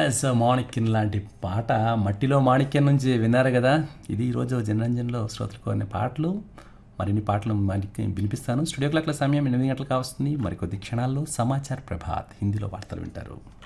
Yes మాణిక్యం లాంటి పాట మట్టిలో మాణిక్యం నుంచి విన్నారు కదా. ఇది ఈరోజు జనరంజన్లో శ్రోతలకు అనే పాటలు. మరిన్ని పాటలు మనకి వినిపిస్తాను. స్టూడియో క్లాక్ల సమయం 8 గంటలకు వస్తుంది. మరికొద్ది క్షణాల్లో సమాచార్ ప్రభాత్ హిందీలో వార్తలు వింటారు.